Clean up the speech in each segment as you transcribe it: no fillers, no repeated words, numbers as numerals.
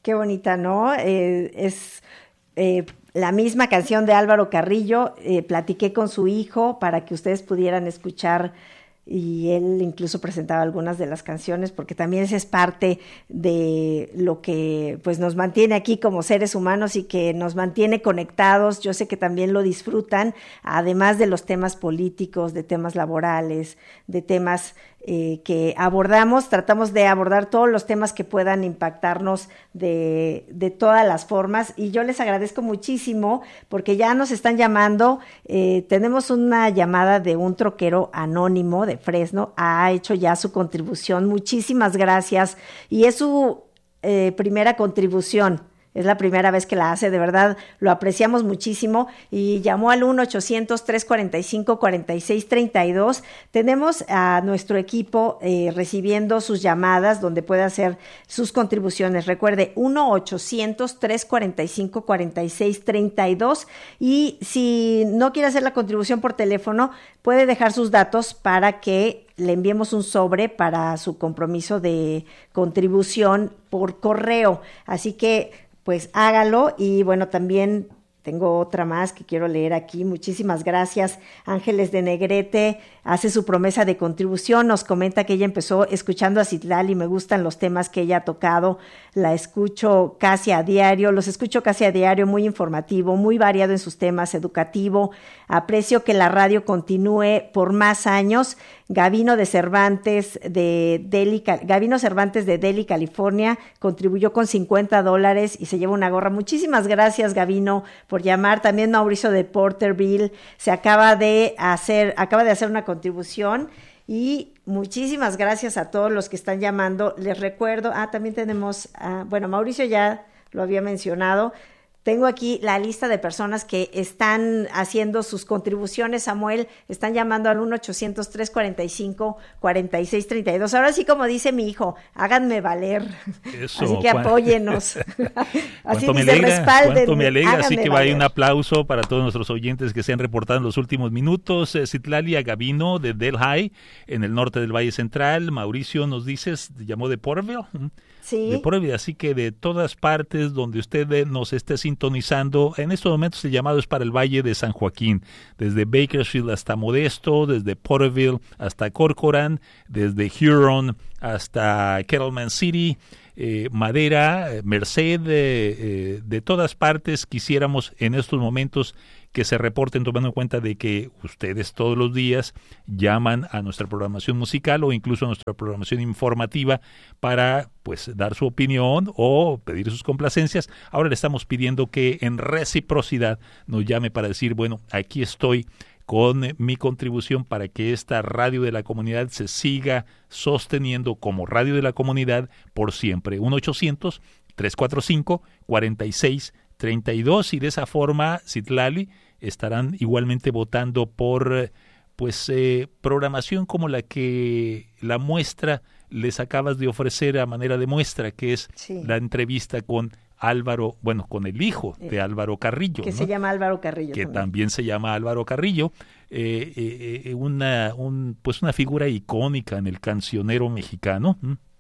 Qué bonita, ¿no? Es la misma canción de Álvaro Carrillo. Platiqué con su hijo para que ustedes pudieran escuchar y él incluso presentaba algunas de las canciones porque también esa es parte de lo que pues nos mantiene aquí como seres humanos y que nos mantiene conectados. Yo sé que también lo disfrutan, además de los temas políticos, de temas laborales, de temas que abordamos. Tratamos de abordar todos los temas que puedan impactarnos de todas las formas, y yo les agradezco muchísimo porque ya nos están llamando. Tenemos una llamada de un troquero anónimo de Fresno, ha hecho ya su contribución. Muchísimas gracias, y es su primera contribución. Es la primera vez que la hace, de verdad, lo apreciamos muchísimo, y llamó al 1-800-345-4632. Tenemos a nuestro equipo recibiendo sus llamadas donde puede hacer sus contribuciones. Recuerde, 1-800-345-4632, y si no quiere hacer la contribución por teléfono, puede dejar sus datos para que le enviemos un sobre para su compromiso de contribución por correo. Así que pues hágalo. Y bueno, también tengo otra más que quiero leer aquí. Muchísimas gracias. Ángeles de Negrete hace su promesa de contribución. Nos comenta que ella empezó escuchando a Citlali y me gustan los temas que ella ha tocado. La escucho casi a diario, los escucho casi a diario, muy informativo, muy variado en sus temas, educativo. Aprecio que la radio continúe por más años. Gavino Cervantes de Delhi, California, contribuyó con $50 y se lleva una gorra. Muchísimas gracias, Gavino, por llamar. También Mauricio de Porterville acaba de hacer una contribución. Y muchísimas gracias a todos los que están llamando. Les recuerdo, también tenemos, Mauricio ya lo había mencionado. Tengo aquí la lista de personas que están haciendo sus contribuciones, Samuel. Están llamando al 1-800-345-4632. Ahora sí, como dice mi hijo, háganme valer. Eso, así que apóyennos. Así dice, respalden. Cuánto me alegra. Así que valer. vaya un aplauso para todos nuestros oyentes que se han reportado en los últimos minutos. Citlali Gavino de Delhi, en el norte del Valle Central. Mauricio, nos dices, llamó de Porterville. Sí. De Porterville, así que de todas partes donde usted nos esté sintonizando, en estos momentos el llamado es para el Valle de San Joaquín, desde Bakersfield hasta Modesto, desde Porterville hasta Corcoran, desde Huron hasta Kettleman City, Madera, Merced, de todas partes quisiéramos en estos momentos que se reporten, tomando en cuenta de que ustedes todos los días llaman a nuestra programación musical o incluso a nuestra programación informativa para pues dar su opinión o pedir sus complacencias. Ahora le estamos pidiendo que en reciprocidad nos llame para decir, bueno, aquí estoy con mi contribución para que esta radio de la comunidad se siga sosteniendo como radio de la comunidad por siempre. 1-800-345-4632, y de esa forma, Citlali, estarán igualmente votando por programación como la que la muestra les acabas de ofrecer a manera de muestra, que es la entrevista con Álvaro, con el hijo de Álvaro Carrillo, que ¿no? se llama Álvaro Carrillo, que también se llama Álvaro Carrillo, una figura icónica en el cancionero mexicano,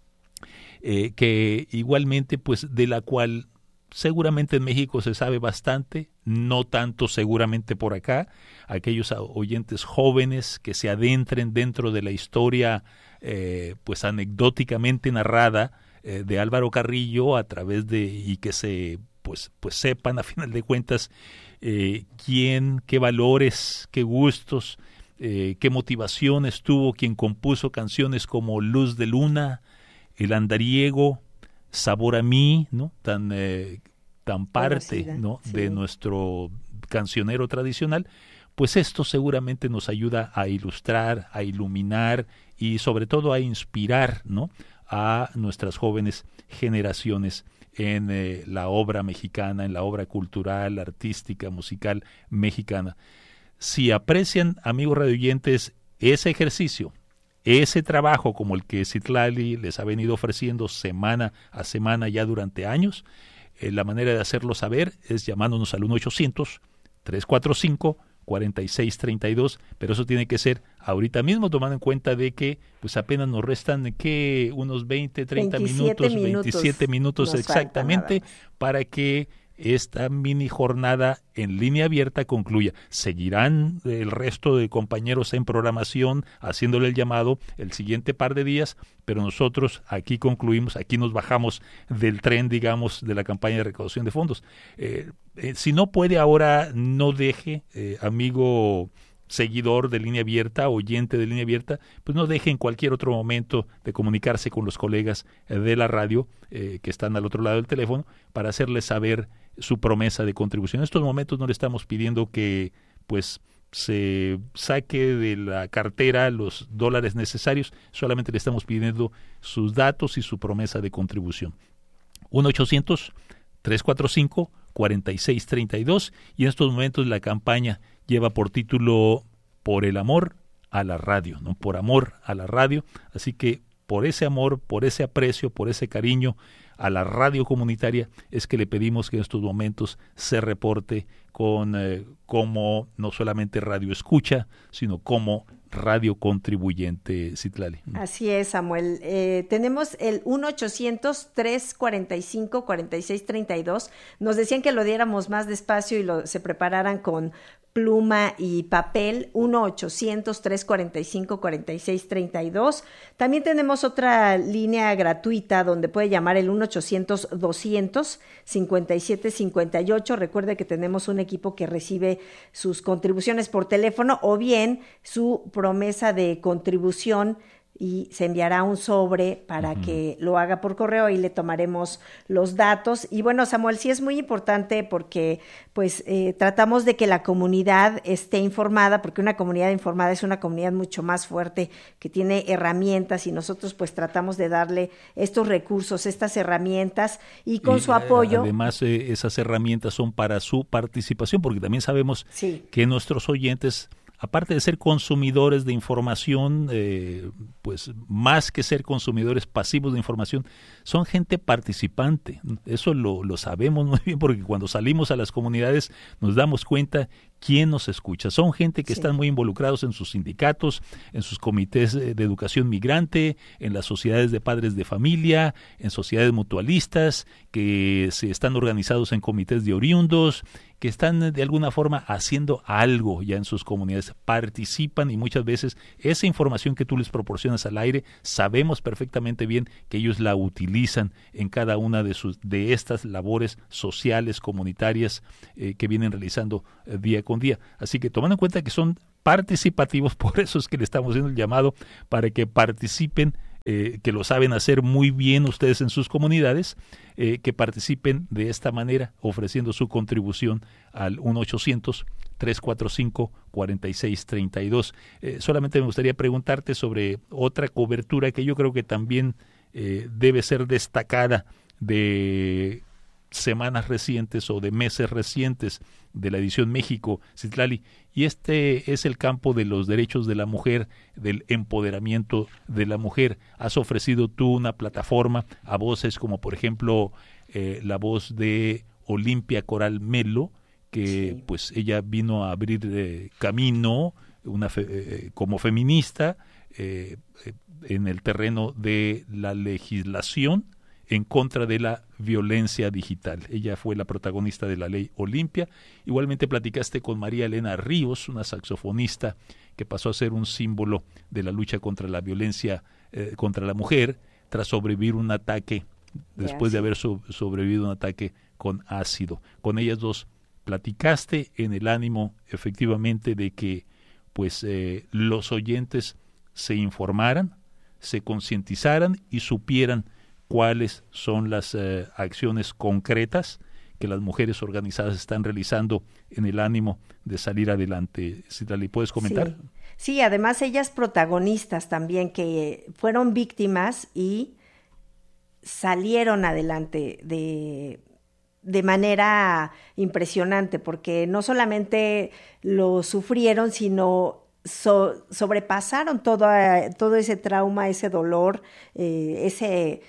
que igualmente de la cual seguramente en México se sabe bastante, no tanto seguramente por acá. Aquellos oyentes jóvenes que se adentren dentro de la historia anecdóticamente narrada de Álvaro Carrillo a través y que se sepan a final de cuentas quién, qué valores, qué gustos, qué motivaciones tuvo quien compuso canciones como Luz de Luna, El Andariego, Sabor a mí, ¿no? Tan parte, ¿no? Sí, de nuestro cancionero tradicional. Pues esto seguramente nos ayuda a ilustrar, a iluminar y sobre todo a inspirar, ¿no?, a nuestras jóvenes generaciones en la obra mexicana, en la obra cultural, artística, musical mexicana. Si aprecian, amigos radioyentes, ese ejercicio, ese trabajo como el que Citlali les ha venido ofreciendo semana a semana ya durante años, la manera de hacerlo saber es llamándonos al 1-800-345 4632, pero eso tiene que ser ahorita mismo, tomando en cuenta de que pues apenas nos restan unos 20, 30 minutos, 27 minutos exactamente para que esta mini jornada en línea abierta concluya. Seguirán el resto de compañeros en programación haciéndole el llamado el siguiente par de días, pero nosotros aquí concluimos, aquí nos bajamos del tren, digamos, de la campaña de recaudación de fondos. Si no puede ahora, no deje, amigo seguidor de Línea Abierta, oyente de Línea Abierta, pues no deje en cualquier otro momento de comunicarse con los colegas de la radio que están al otro lado del teléfono para hacerles saber su promesa de contribución. En estos momentos no le estamos pidiendo que pues se saque de la cartera los dólares necesarios, solamente le estamos pidiendo sus datos y su promesa de contribución. 1-800-345-4632 y en estos momentos la campaña lleva por título Por el amor a la radio, ¿no? Por amor a la radio, así que por ese amor, por ese aprecio, por ese cariño a la radio comunitaria es que le pedimos que en estos momentos se reporte con como no solamente radio escucha, sino como radio contribuyente, Citlali. Así es, Samuel. Tenemos el 1-800-345-4632. Nos decían que lo diéramos más despacio y se prepararan con pluma y papel. 1-800-345-4632. También tenemos otra línea gratuita donde puede llamar el 1-800-200-5758. Recuerde que tenemos un equipo que recibe sus contribuciones por teléfono o bien su promesa de contribución y se enviará un sobre para que lo haga por correo y le tomaremos los datos. Y bueno, Samuel, sí es muy importante porque pues tratamos de que la comunidad esté informada, porque una comunidad informada es una comunidad mucho más fuerte, que tiene herramientas y nosotros pues tratamos de darle estos recursos, estas herramientas y con su apoyo. Además, esas herramientas son para su participación, porque también sabemos que nuestros oyentes, aparte de ser consumidores de información, pues más que ser consumidores pasivos de información, son gente participante. Eso lo sabemos muy bien porque cuando salimos a las comunidades nos damos cuenta quién nos escucha. Son gente que están muy involucrados en sus sindicatos, en sus comités de educación migrante, en las sociedades de padres de familia, en sociedades mutualistas, que se están organizados en comités de oriundos, que están de alguna forma haciendo algo ya en sus comunidades, participan y muchas veces esa información que tú les proporcionas al aire, sabemos perfectamente bien que ellos la utilizan en cada una de estas labores sociales, comunitarias que vienen realizando día con día. Así que tomando en cuenta que son participativos, por eso es que le estamos haciendo el llamado para que participen, que lo saben hacer muy bien ustedes en sus comunidades, que participen de esta manera, ofreciendo su contribución al 1-800-345-4632. Solamente me gustaría preguntarte sobre otra cobertura que yo creo que también debe ser destacada de semanas recientes o de meses recientes de la edición México, Citlali, y este es el campo de los derechos de la mujer, del empoderamiento de la mujer. Has ofrecido tú una plataforma a voces como por ejemplo la voz de Olimpia Coral Melo, que pues ella vino a abrir camino como feminista en el terreno de la legislación en contra de la violencia digital. Ella fue la protagonista de la ley Olimpia. Igualmente platicaste con María Elena Ríos, una saxofonista que pasó a ser un símbolo de la lucha contra la violencia contra la mujer, tras sobrevivir un ataque, después de haber sobrevivido un ataque con ácido. Con ellas dos platicaste en el ánimo, efectivamente, de que pues los oyentes se informaran, se concientizaran y supieran cuáles son las acciones concretas que las mujeres organizadas están realizando en el ánimo de salir adelante. Citlali, ¿puedes comentar? Sí, además ellas protagonistas también que fueron víctimas y salieron adelante de manera impresionante, porque no solamente lo sufrieron, sino sobrepasaron todo ese trauma, ese dolor,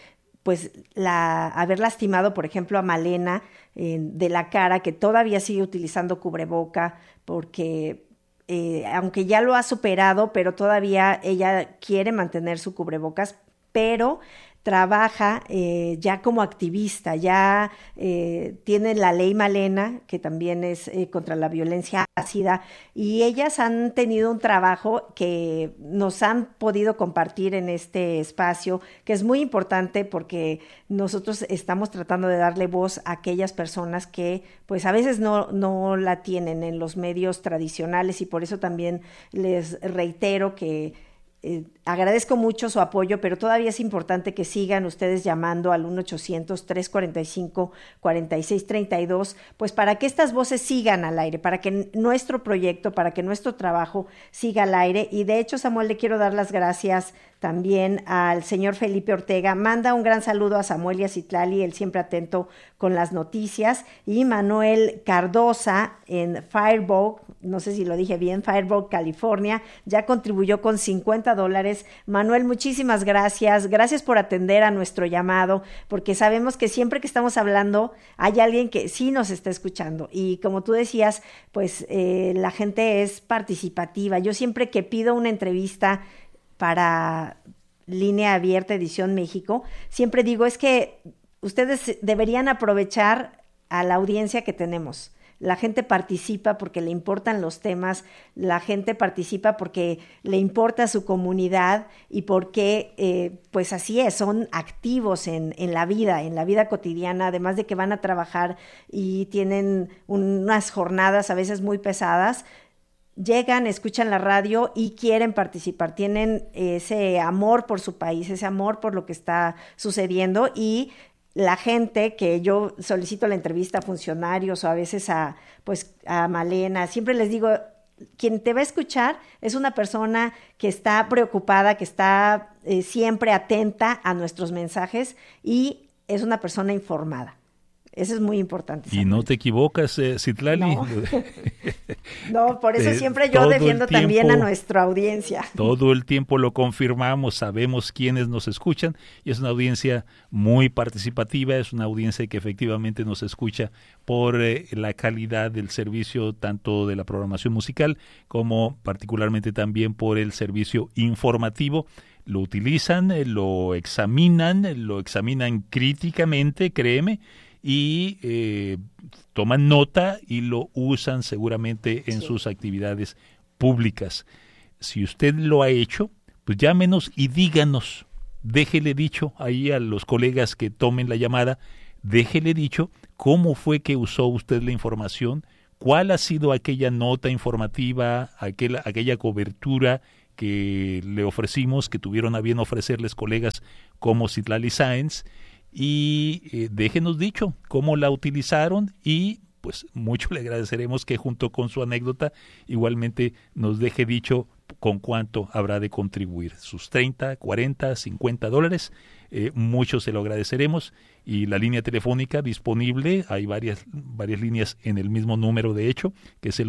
pues haber lastimado, por ejemplo, a Malena de la cara, que todavía sigue utilizando cubreboca, porque aunque ya lo ha superado, pero todavía ella quiere mantener su cubrebocas, pero trabaja ya como activista, ya tiene la ley Malena, que también es contra la violencia ácida, y ellas han tenido un trabajo que nos han podido compartir en este espacio, que es muy importante porque nosotros estamos tratando de darle voz a aquellas personas que pues a veces no la tienen en los medios tradicionales, y por eso también les reitero que agradezco mucho su apoyo, pero todavía es importante que sigan ustedes llamando al 1-800-345-4632, pues para que estas voces sigan al aire, para que nuestro proyecto, para que nuestro trabajo siga al aire. Y de hecho, Samuel, le quiero dar las gracias también al señor Felipe Ortega. Manda un gran saludo a Samuel y a Citlali, él siempre atento con las noticias. Y Manuel Cardosa en Fireball, no sé si lo dije bien, Fireball, California, ya contribuyó con $50. Manuel, muchísimas gracias. Gracias por atender a nuestro llamado, porque sabemos que siempre que estamos hablando hay alguien que sí nos está escuchando. Y como tú decías, pues la gente es participativa. Yo siempre que pido una entrevista para Línea Abierta Edición México, siempre digo, es que ustedes deberían aprovechar a la audiencia que tenemos. La gente participa porque le importan los temas, la gente participa porque le importa su comunidad y porque, pues así es, son activos en la vida cotidiana, además de que van a trabajar y tienen unas jornadas a veces muy pesadas. Llegan, escuchan la radio y quieren participar, tienen ese amor por su país, ese amor por lo que está sucediendo. Y la gente que yo solicito la entrevista a funcionarios o a veces a Malena, siempre les digo, quien te va a escuchar es una persona que está preocupada, que está siempre atenta a nuestros mensajes y es una persona informada. Eso es muy importante. Y no te equivocas, Citlali. No, por eso siempre yo defiendo también a nuestra audiencia. Todo el tiempo lo confirmamos, sabemos quiénes nos escuchan y es una audiencia muy participativa, es una audiencia que efectivamente nos escucha por la calidad del servicio, tanto de la programación musical como particularmente también por el servicio informativo. Lo utilizan, lo examinan críticamente, créeme, y toman nota y lo usan seguramente en sus actividades públicas. Si usted lo ha hecho, pues llámenos y díganos, déjele dicho ahí a los colegas que tomen la llamada, déjele dicho cómo fue que usó usted la información, cuál ha sido aquella nota informativa, aquella cobertura que le ofrecimos, que tuvieron a bien ofrecerles colegas como Citlali Sáenz, y déjenos dicho cómo la utilizaron y pues mucho le agradeceremos que junto con su anécdota igualmente nos deje dicho con cuánto habrá de contribuir, sus $30, $40, $50, mucho se lo agradeceremos. Y la línea telefónica disponible, hay varias líneas en el mismo número de hecho, que es el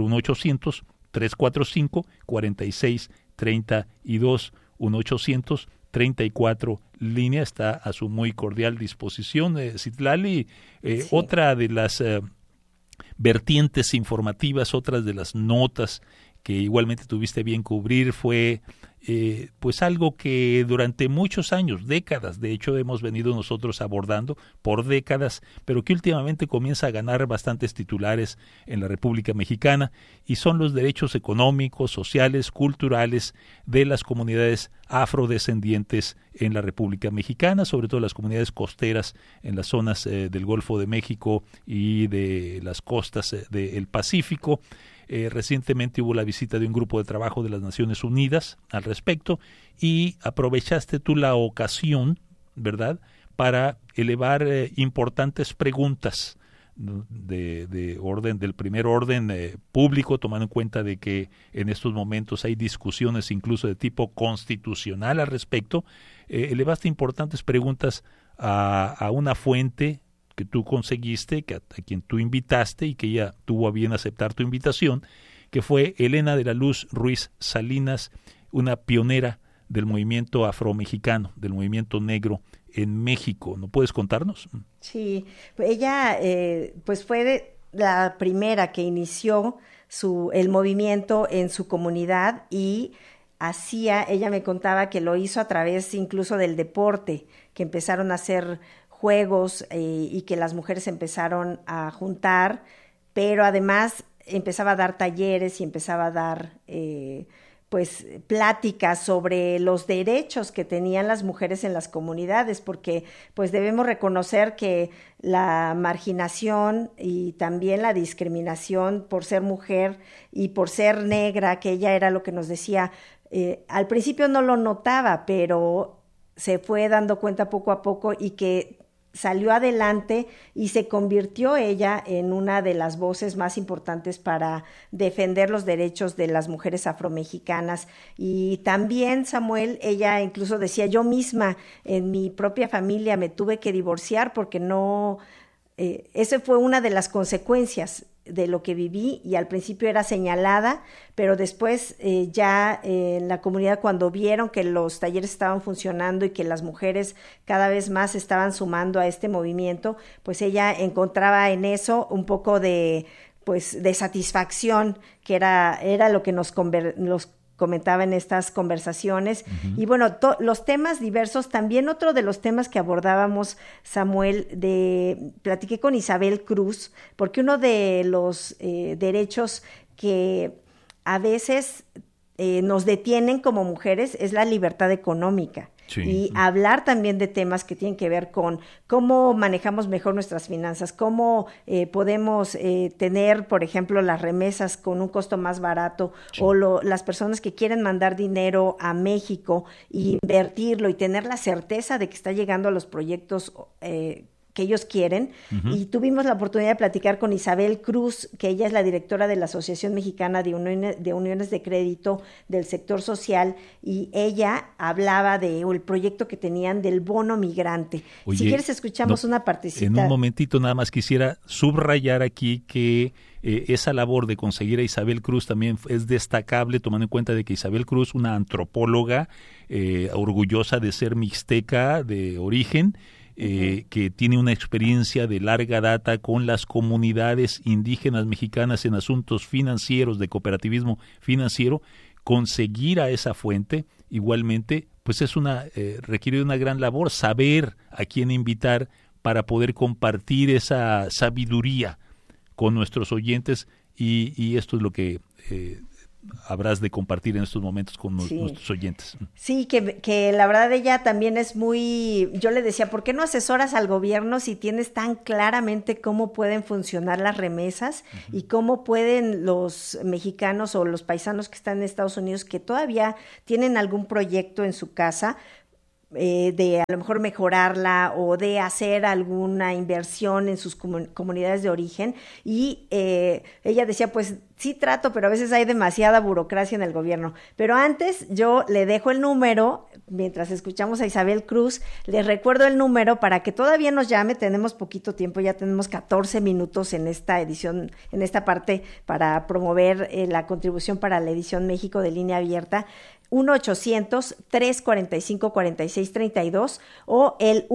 1-800-345-4632, 1-800-34 línea, está a su muy cordial disposición. Citlali, sí. Otra de las vertientes informativas, otras de las notas que igualmente tuviste bien cubrir fue pues algo que durante muchos años, décadas, de hecho hemos venido nosotros abordando por décadas, pero que últimamente comienza a ganar bastantes titulares en la República Mexicana, y son los derechos económicos, sociales, culturales de las comunidades afrodescendientes en la República Mexicana, sobre todo las comunidades costeras en las zonas del Golfo de México y de las costas del Pacífico. Recientemente hubo la visita de un grupo de trabajo de las Naciones Unidas al respecto y aprovechaste tú la ocasión, ¿verdad?, para elevar importantes preguntas del primer orden público, tomando en cuenta de que en estos momentos hay discusiones incluso de tipo constitucional al respecto. Elevaste importantes preguntas a una fuente que tú conseguiste, a quien tú invitaste y que ella tuvo a bien aceptar tu invitación, que fue Elena de la Luz Ruiz Salinas, una pionera del movimiento afromexicano, del movimiento negro en México. ¿No puedes contarnos? Sí, ella pues fue la primera que inició el movimiento en su comunidad y ella me contaba que lo hizo a través incluso del deporte, que empezaron a hacer juegos y que las mujeres empezaron a juntar, pero además empezaba a dar talleres y empezaba a dar pues pláticas sobre los derechos que tenían las mujeres en las comunidades, porque pues debemos reconocer que la marginación y también la discriminación por ser mujer y por ser negra, que ella era lo que nos decía, al principio no lo notaba, pero se fue dando cuenta poco a poco y que salió adelante y se convirtió ella en una de las voces más importantes para defender los derechos de las mujeres afromexicanas. Y también, Samuel, ella incluso decía, yo misma en mi propia familia me tuve que divorciar porque no, esa fue una de las consecuencias de lo que viví, y al principio era señalada, pero después ya en la comunidad, cuando vieron que los talleres estaban funcionando y que las mujeres cada vez más estaban sumando a este movimiento, pues ella encontraba en eso un poco de satisfacción, que era lo que nos comentaba en estas conversaciones. Uh-huh. Y bueno, los temas diversos, también otro de los temas que abordábamos, Samuel, platiqué con Isabel Cruz, porque uno de los derechos que a veces nos detienen como mujeres es la libertad económica. Sí. Y hablar también de temas que tienen que ver con cómo manejamos mejor nuestras finanzas, cómo podemos tener, por ejemplo, las remesas con un costo más barato, sí. O las personas que quieren mandar dinero a México e invertirlo y tener la certeza de que está llegando a los proyectos que ellos quieren. Uh-huh. Y tuvimos la oportunidad de platicar con Isabel Cruz, que ella es la directora de la Asociación Mexicana de Uniones de Crédito del Sector Social, y ella hablaba del proyecto que tenían del bono migrante. Oye, si quieres escuchamos una partecita. En un momentito nada más quisiera subrayar aquí que esa labor de conseguir a Isabel Cruz también es destacable, tomando en cuenta de que Isabel Cruz, una antropóloga orgullosa de ser mixteca de origen, que tiene una experiencia de larga data con las comunidades indígenas mexicanas en asuntos financieros, de cooperativismo financiero. Conseguir a esa fuente, igualmente, pues requiere una gran labor, saber a quién invitar para poder compartir esa sabiduría con nuestros oyentes, y esto es lo que habrás de compartir en estos momentos con nuestros oyentes. Sí, que la verdad ella también es muy... Yo le decía, ¿por qué no asesoras al gobierno si tienes tan claramente cómo pueden funcionar las remesas? Uh-huh. Y cómo pueden los mexicanos o los paisanos que están en Estados Unidos, que todavía tienen algún proyecto en su casa, de a lo mejor mejorarla o de hacer alguna inversión en sus comunidades de origen, y ella decía, pues sí trato, pero a veces hay demasiada burocracia en el gobierno. Pero antes yo le dejo el número, mientras escuchamos a Isabel Cruz, les recuerdo el número para que todavía nos llame. Tenemos poquito tiempo, ya tenemos 14 minutos en esta edición, en esta parte para promover la contribución para la edición México de Línea Abierta. 1-800-345-4632 o el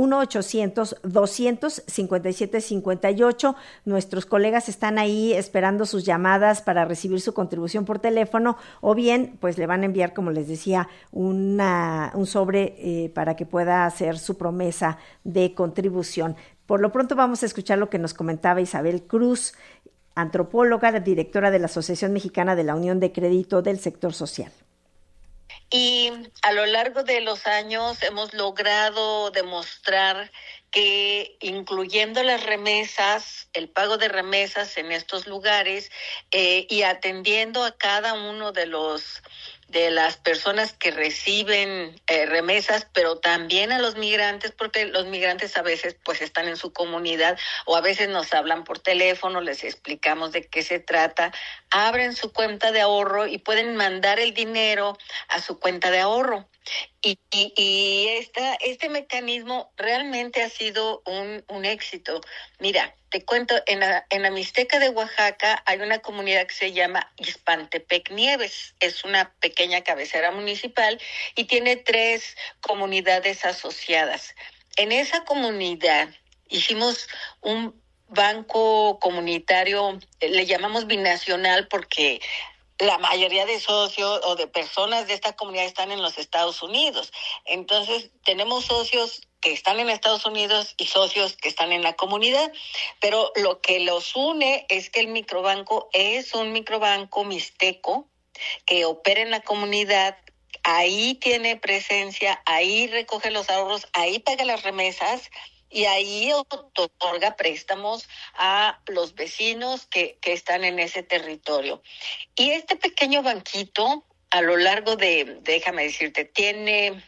1-800-200-5758. Nuestros colegas están ahí esperando sus llamadas para recibir su contribución por teléfono, o bien pues le van a enviar, como les decía, un sobre para que pueda hacer su promesa de contribución. Por lo pronto vamos a escuchar lo que nos comentaba Isabel Cruz, antropóloga, directora de la Asociación Mexicana de la Unión de Crédito del Sector Social. Y a lo largo de los años hemos logrado demostrar que, incluyendo las remesas, el pago de remesas en estos lugares, y atendiendo a cada uno de las personas que reciben remesas, pero también a los migrantes, porque los migrantes a veces pues están en su comunidad, o a veces nos hablan por teléfono, les explicamos de qué se trata, abren su cuenta de ahorro y pueden mandar el dinero a su cuenta de ahorro. Y este mecanismo realmente ha sido un éxito. Mira, te cuento, en la Mixteca de Oaxaca hay una comunidad que se llama Ixpantepec Nieves. Es una pequeña cabecera municipal y tiene 3 comunidades asociadas. en esa comunidad hicimos un banco comunitario, le llamamos binacional porque la mayoría de socios o de personas de esta comunidad están en los Estados Unidos. Entonces, tenemos socios que están en Estados Unidos y socios que están en la comunidad, pero lo que los une es que el microbanco es un microbanco mixteco que opera en la comunidad. Ahí tiene presencia, ahí recoge los ahorros, ahí paga las remesas y ahí otorga préstamos a los vecinos que están en ese territorio. Y este pequeño banquito, a lo largo déjame decirte, tiene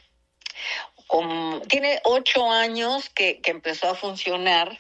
8 años que empezó a funcionar.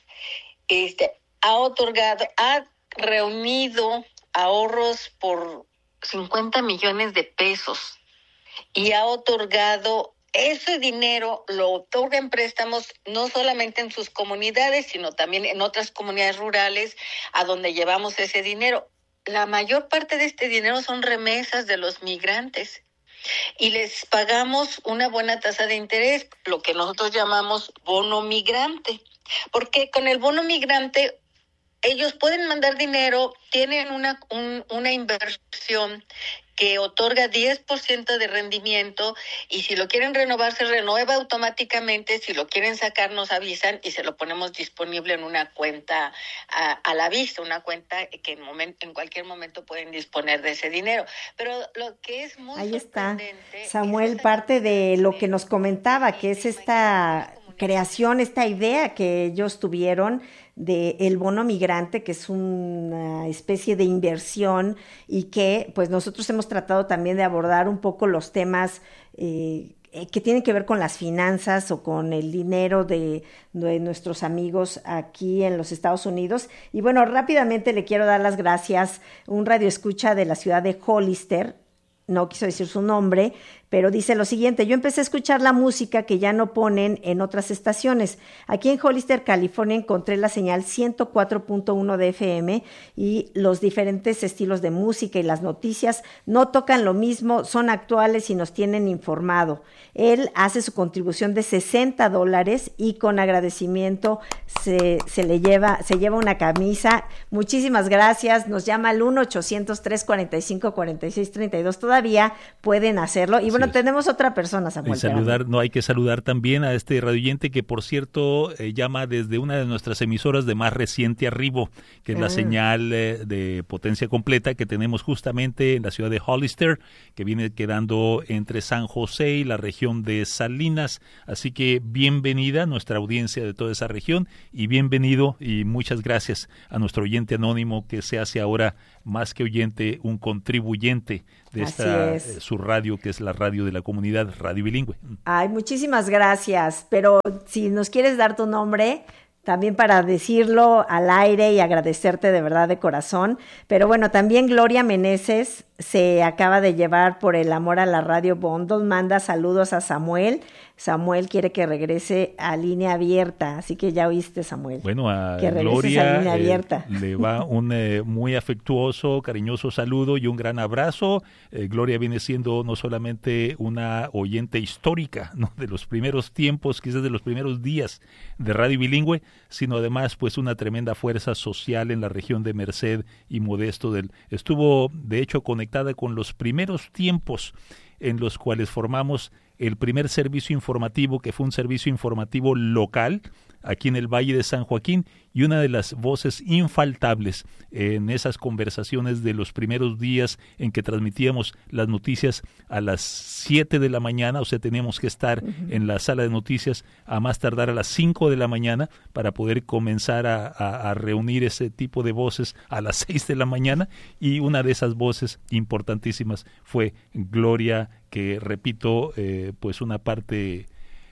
Ha reunido ahorros por 50 millones de pesos y ha otorgado ese dinero, lo otorga en préstamos no solamente en sus comunidades, sino también en otras comunidades rurales a donde llevamos ese dinero. La mayor parte de este dinero son remesas de los migrantes y les pagamos una buena tasa de interés, lo que nosotros llamamos bono migrante, porque con el bono migrante ellos pueden mandar dinero, tienen una inversión que otorga 10% de rendimiento y si lo quieren renovar, se renueva automáticamente. Si lo quieren sacar, nos avisan y se lo ponemos disponible en una cuenta a la vista, una cuenta que en cualquier momento pueden disponer de ese dinero. Pero lo que es muy Ahí está, sorprendente, Samuel, parte de lo que nos comentaba, que es esta creación, esta idea que ellos tuvieron de el bono migrante, que es una especie de inversión y que pues nosotros hemos tratado también de abordar un poco los temas que tienen que ver con las finanzas o con el dinero de nuestros amigos aquí en los Estados Unidos. Y bueno, rápidamente le quiero dar las gracias a un radioescucha de la ciudad de Hollister, no quiso decir su nombre, pero dice lo siguiente: yo empecé a escuchar la música que ya no ponen en otras estaciones. Aquí en Hollister, California, encontré la señal 104.1 de FM y los diferentes estilos de música y las noticias no tocan lo mismo, son actuales y nos tienen informado. Él hace su contribución de $60 y con agradecimiento se lleva una camisa. Muchísimas gracias. Nos llama al 1-800-345-4632. Todavía pueden hacerlo. Y bueno, tenemos otra persona, Samuel. Hay que saludar también a este radioyente que, por cierto, llama desde una de nuestras emisoras de más reciente arribo, que es la señal de potencia completa que tenemos justamente en la ciudad de Hollister, que viene quedando entre San José y la región de Salinas. Así que bienvenida a nuestra audiencia de toda esa región y bienvenido y muchas gracias a nuestro oyente anónimo que se hace ahora más que oyente, un contribuyente de su radio, que es la radio de la comunidad, Radio Bilingüe. Ay, muchísimas gracias, pero si nos quieres dar tu nombre, también para decirlo al aire y agradecerte de verdad de corazón. Pero bueno, también Gloria Meneses se acaba de llevar por el amor a la radio Bundle, manda saludos a Samuel. Samuel quiere que regrese a Línea Abierta, así que ya oíste, Samuel. Bueno, a que Gloria a Línea Abierta. Le va un muy afectuoso, cariñoso saludo y un gran abrazo. Gloria viene siendo no solamente una oyente histórica, ¿no?, de los primeros tiempos, quizás de los primeros días de Radio Bilingüe, sino además pues una tremenda fuerza social en la región de Merced y Modesto. Estuvo de hecho conectada con los primeros tiempos en los cuales formamos el primer servicio informativo, que fue un servicio informativo local aquí en el Valle de San Joaquín, y una de las voces infaltables en esas conversaciones de los primeros días en que transmitíamos las noticias a las 7 de la mañana, o sea, teníamos que estar en la sala de noticias a más tardar a las 5 de la mañana para poder comenzar a reunir ese tipo de voces a las 6 de la mañana, y una de esas voces importantísimas fue Gloria, que repito, pues una parte...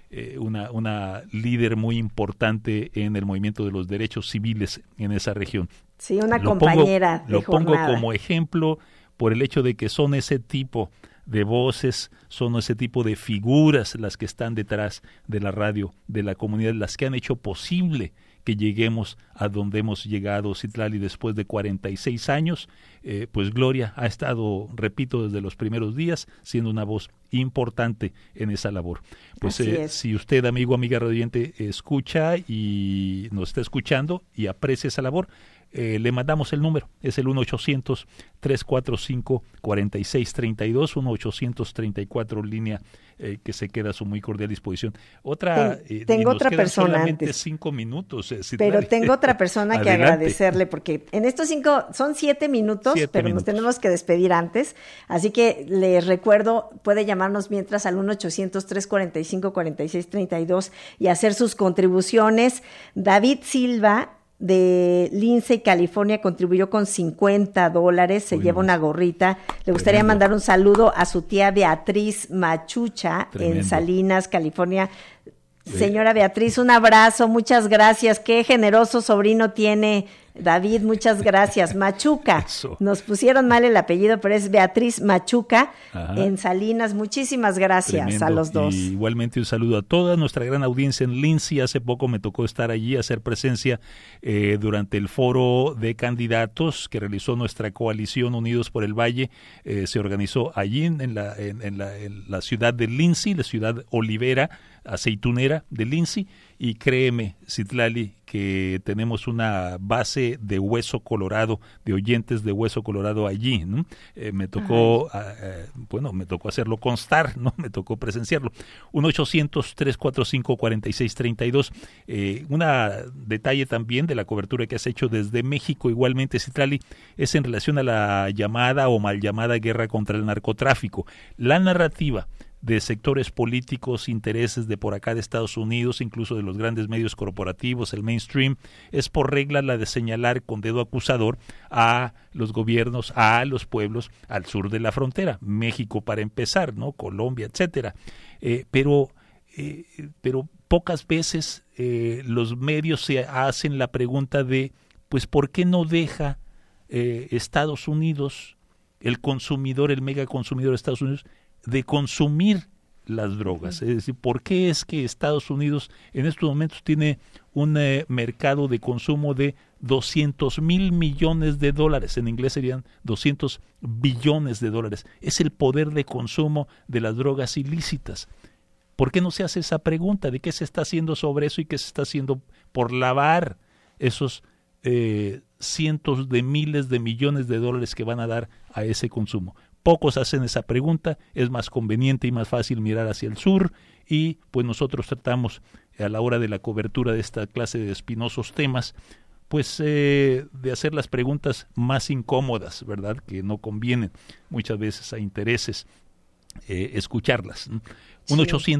una líder muy importante en el movimiento de los derechos civiles en esa región. Sí, una compañera de jornada. Lo pongo como ejemplo por el hecho de que son ese tipo de voces, son ese tipo de figuras las que están detrás de la radio, de la comunidad, las que han hecho posible que lleguemos a donde hemos llegado, Citlali, después de 46 años. Pues Gloria ha estado, repito, desde los primeros días, siendo una voz importante en esa labor. Pues si usted, amigo, amiga radioyente, escucha y nos está escuchando y aprecia esa labor, le mandamos el número, es el 1-800-345-4632, 1-834 línea que se queda a su muy cordial disposición. Tengo otra persona solamente antes. 5 minutos. Pero tengo otra persona que agradecerle, porque en estos 7 minutos, pero nos tenemos que despedir antes. Así que les recuerdo, puede llamarnos mientras al 1-800-345-4632 y hacer sus contribuciones. David Silva, de Lindsay, California, contribuyó con $50, se lleva una gorrita. Le gustaría mandar un saludo a su tía Beatriz Machucha en Salinas, California. Señora Beatriz, un abrazo, muchas gracias. Qué generoso sobrino tiene David, muchas gracias. Machuca, nos pusieron mal el apellido, pero es Beatriz Machuca. Ajá. En Salinas. Muchísimas gracias. Tremendo. A los dos. Y igualmente un saludo a toda nuestra gran audiencia en Lindsay. Hace poco me tocó estar allí, hacer presencia durante el foro de candidatos que realizó nuestra coalición Unidos por el Valle. Se organizó allí en la ciudad de Lindsay, la ciudad olivera, aceitunera de Lindsay, y créeme, Citlali, que tenemos una base de Hueso Colorado, de oyentes de Hueso Colorado allí, ¿no? Me tocó hacerlo constar, ¿no? Me tocó presenciarlo. 1-800-345-4632. Un detalle también de la cobertura que has hecho desde México, igualmente, Citlali, es en relación a la llamada o mal llamada guerra contra el narcotráfico. La narrativa de sectores políticos, intereses de por acá de Estados Unidos, incluso de los grandes medios corporativos, el mainstream, es por regla la de señalar con dedo acusador a los gobiernos, a los pueblos al sur de la frontera, México para empezar, ¿no? Colombia, etcétera. Pero pocas veces los medios se hacen la pregunta de, pues, ¿por qué no deja Estados Unidos, el consumidor, el mega consumidor de Estados Unidos, de consumir las drogas? Es decir, ¿por qué es que Estados Unidos en estos momentos tiene un mercado de consumo de $200,000 millones? En inglés serían 200 billones de dólares. Es el poder de consumo de las drogas ilícitas. ¿Por qué no se hace esa pregunta de qué se está haciendo sobre eso y qué se está haciendo por lavar esos cientos de miles de millones de dólares que van a dar a ese consumo? Pocos hacen esa pregunta, es más conveniente y más fácil mirar hacia el sur, y pues nosotros tratamos a la hora de la cobertura de esta clase de espinosos temas, pues de hacer las preguntas más incómodas, ¿verdad? Que no convienen muchas veces a intereses escucharlas. Sí.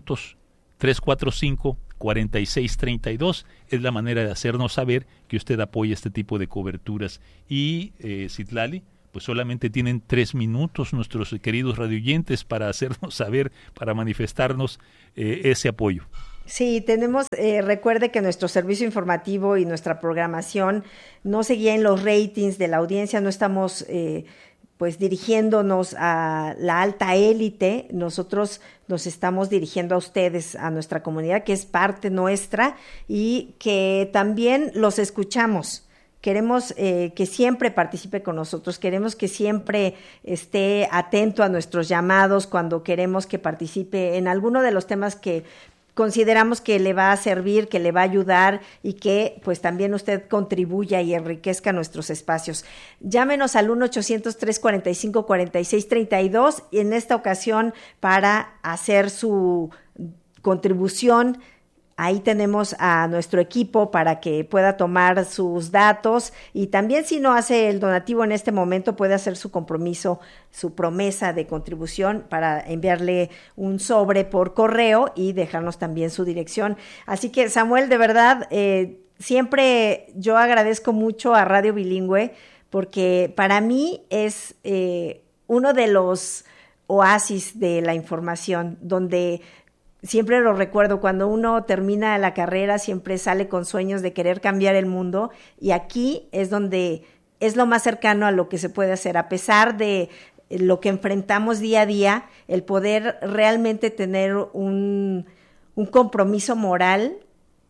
1-800-345-4632 es la manera de hacernos saber que usted apoya este tipo de coberturas. Y Citlali, pues solamente tienen 3 minutos nuestros queridos radioyentes para hacernos saber, para manifestarnos ese apoyo. Sí, tenemos, recuerde que nuestro servicio informativo y nuestra programación no se guía en los ratings de la audiencia, no estamos pues dirigiéndonos a la alta élite, nosotros nos estamos dirigiendo a ustedes, a nuestra comunidad, que es parte nuestra y que también los escuchamos. Queremos que siempre participe con nosotros, queremos que siempre esté atento a nuestros llamados cuando queremos que participe en alguno de los temas que consideramos que le va a servir, que le va a ayudar y que pues también usted contribuya y enriquezca nuestros espacios. Llámenos al 1-800-345-4632 y en esta ocasión para hacer su contribución. Ahí tenemos a nuestro equipo para que pueda tomar sus datos y también si no hace el donativo en este momento puede hacer su compromiso, su promesa de contribución para enviarle un sobre por correo y dejarnos también su dirección. Así que Samuel, de verdad, siempre yo agradezco mucho a Radio Bilingüe porque para mí es uno de los oasis de la información donde siempre lo recuerdo, cuando uno termina la carrera siempre sale con sueños de querer cambiar el mundo y aquí es donde es lo más cercano a lo que se puede hacer, a pesar de lo que enfrentamos día a día, el poder realmente tener un compromiso moral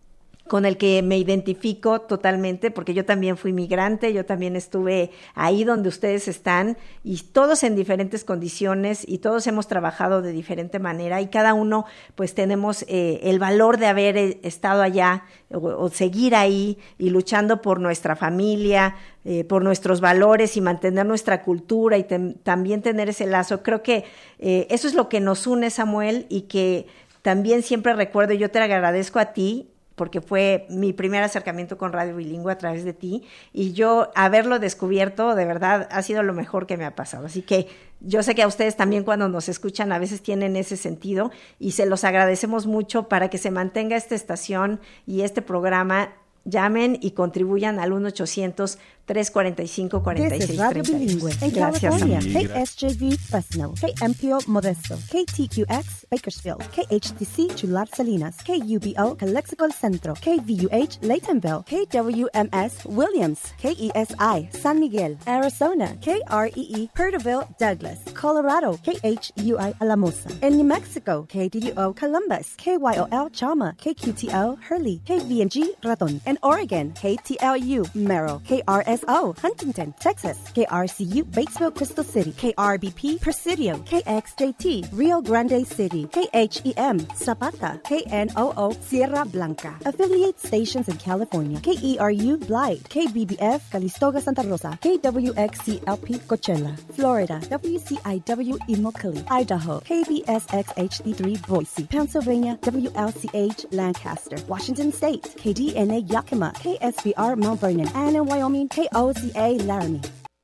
con el que me identifico totalmente, porque yo también fui migrante, yo también estuve ahí donde ustedes están, y todos en diferentes condiciones, y todos hemos trabajado de diferente manera, y cada uno pues tenemos el valor de haber estado allá o seguir ahí y luchando por nuestra familia, por nuestros valores y mantener nuestra cultura y también tener ese lazo. Creo que eso es lo que nos une, Samuel, y que también siempre recuerdo, yo te agradezco a ti, porque fue mi primer acercamiento con Radio Bilingüe a través de ti, y yo haberlo descubierto, de verdad, ha sido lo mejor que me ha pasado. Así que yo sé que a ustedes también cuando nos escuchan a veces tienen ese sentido, y se los agradecemos mucho para que se mantenga esta estación y este programa. Llamen y contribuyan al 1-800-345-4630. This is Radio Bilingüe. En California, KSJV Fresno, KMPO Modesto, KTQX Bakersfield, KHTC Chular Salinas, KUBO Calexico El Centro, KVUH Laytonville, KWMS Williams, KESI San Miguel, Arizona, KREE Perterville Douglas, Colorado, KHUI Alamosa. En New Mexico, KDDO Columbus, KYOL Chalma, KQTL Hurley, KVNG Raton. In Oregon, KTLU Merrill, KRSO Huntington, Texas, KRCU Batesville Crystal City, KRBP Presidio, KXJT Rio Grande City, KHEM Zapata, KNOO Sierra Blanca. Affiliate stations in California, KERU Blythe, KBBF Calistoga Santa Rosa, KWXCLP Coachella, Florida, WCIW Immokalee, Idaho, KBSX HD3 Boise, Pennsylvania, WLCH Lancaster, Washington State, KDNA Yakima, KSBR Mount Vernon, and in Wyoming, KOCA Laramie.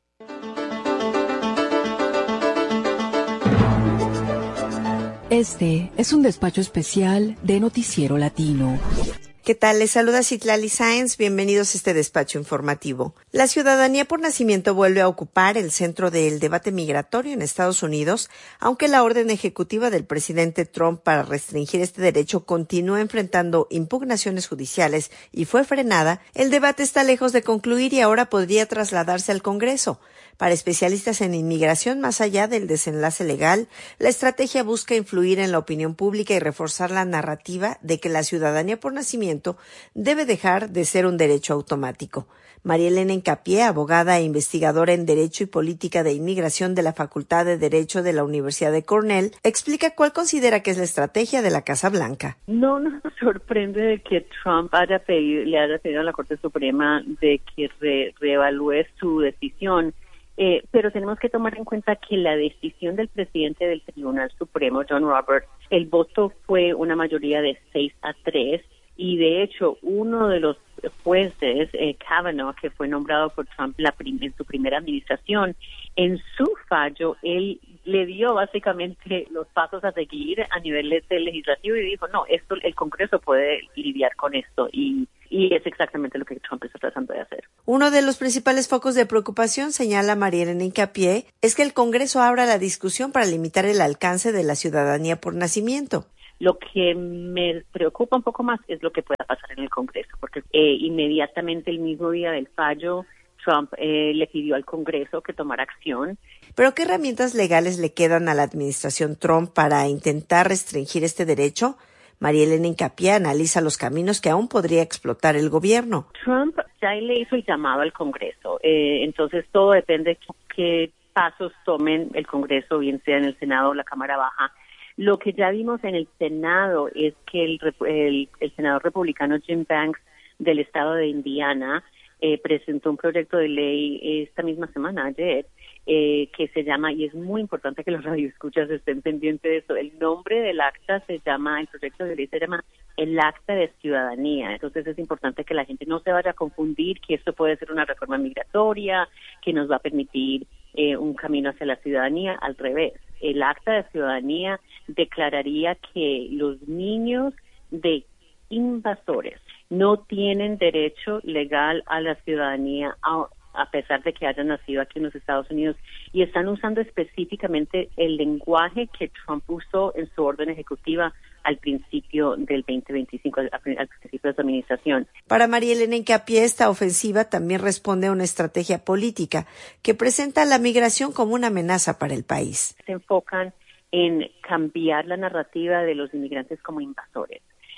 Este es un despacho especial de Noticiero Latino. ¿Qué tal? Les saluda Citlali Sáenz. Bienvenidos a este despacho informativo. La ciudadanía por nacimiento vuelve a ocupar el centro del debate migratorio en Estados Unidos, aunque la orden ejecutiva del presidente Trump para restringir este derecho continúa enfrentando impugnaciones judiciales y fue frenada. El debate está lejos de concluir y ahora podría trasladarse al Congreso. Para especialistas en inmigración, más allá del desenlace legal, la estrategia busca influir en la opinión pública y reforzar la narrativa de que la ciudadanía por nacimiento debe dejar de ser un derecho automático. María Elena Hincapié, abogada e investigadora en Derecho y Política de Inmigración de la Facultad de Derecho de la Universidad de Cornell, explica cuál considera que es la estrategia de la Casa Blanca. No nos sorprende de que Trump le haya pedido a la Corte Suprema de que reevalúe su decisión. Pero tenemos que tomar en cuenta que la decisión del presidente del Tribunal Supremo, John Roberts, el voto fue una mayoría de 6-3, y de hecho uno de los jueces, Kavanaugh, que fue nombrado por Trump en su primera administración, en su fallo, él le dio básicamente los pasos a seguir a nivel legislativo y dijo, no, el Congreso puede lidiar con esto, y es exactamente lo que Trump está tratando de hacer. Uno de los principales focos de preocupación, señala María Elena Hincapié, es que el Congreso abra la discusión para limitar el alcance de la ciudadanía por nacimiento. Lo que me preocupa un poco más es lo que pueda pasar en el Congreso, porque inmediatamente el mismo día del fallo, Trump le pidió al Congreso que tomara acción. ¿Pero qué herramientas legales le quedan a la administración Trump para intentar restringir este derecho? María Elena Hincapié analiza los caminos que aún podría explotar el gobierno. Trump ya le hizo el llamado al Congreso, entonces todo depende de qué pasos tomen el Congreso, bien sea en el Senado o la Cámara Baja. Lo que ya vimos en el Senado es que el senador republicano Jim Banks del estado de Indiana presentó un proyecto de ley esta misma semana, ayer, que se llama, y es muy importante que los radioescuchas estén pendientes de eso, el nombre del acta el proyecto de ley se llama el Acta de Ciudadanía. Entonces es importante que la gente no se vaya a confundir que esto puede ser una reforma migratoria que nos va a permitir un camino hacia la ciudadanía. Al revés, el Acta de Ciudadanía declararía que los niños de invasores no tienen derecho legal a la ciudadanía a pesar de que hayan nacido aquí en los Estados Unidos, y están usando específicamente el lenguaje que Trump usó en su orden ejecutiva al principio del 2025, al principio de su administración. Para María Elena Hincapié, esta ofensiva también responde a una estrategia política que presenta la migración como una amenaza para el país. Se enfocan en cambiar la narrativa de los inmigrantes como invasores.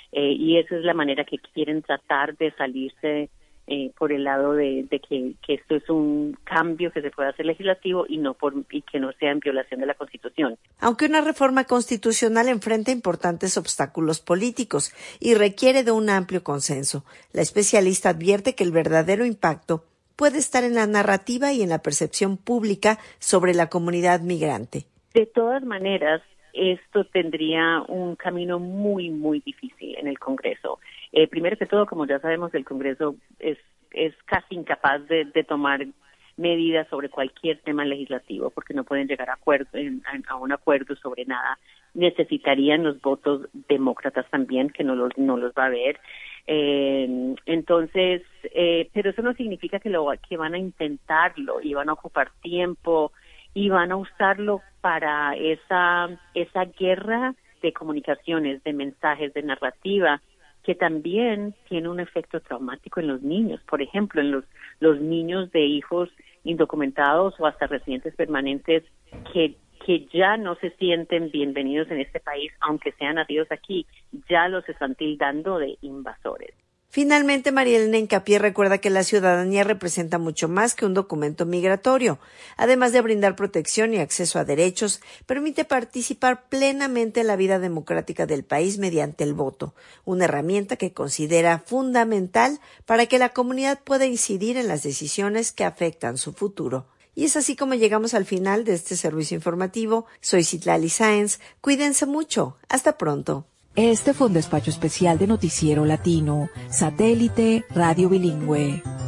y esa es la manera que quieren tratar de salirse por el lado de que esto es un cambio que se pueda hacer legislativo y que no sea en violación de la Constitución. Aunque una reforma constitucional enfrenta importantes obstáculos políticos y requiere de un amplio consenso, la especialista advierte que el verdadero impacto puede estar en la narrativa y en la percepción pública sobre la comunidad migrante. De todas maneras, esto tendría un camino muy, muy difícil en el Congreso. Primero que todo, como ya sabemos, el Congreso es casi incapaz de tomar medidas sobre cualquier tema legislativo porque no pueden llegar a un acuerdo sobre nada. Necesitarían los votos demócratas también, que no los va a haber. Entonces, pero eso no significa que van a intentarlo y van a ocupar tiempo y van a usarlo para esa guerra de comunicaciones, de mensajes, de narrativa, que también tiene un efecto traumático en los niños. Por ejemplo, en los niños de hijos indocumentados o hasta residentes permanentes que ya no se sienten bienvenidos en este país, aunque sean nacidos aquí, ya los están tildando de invasores. Finalmente, María Elena Hincapié recuerda que la ciudadanía representa mucho más que un documento migratorio. Además de brindar protección y acceso a derechos, permite participar plenamente en la vida democrática del país mediante el voto, una herramienta que considera fundamental para que la comunidad pueda incidir en las decisiones que afectan su futuro. Y es así como llegamos al final de este servicio informativo. Soy Citlali Sáenz. Cuídense mucho. Hasta pronto. Este fue un despacho especial de Noticiero Latino, Satélite Radio Bilingüe.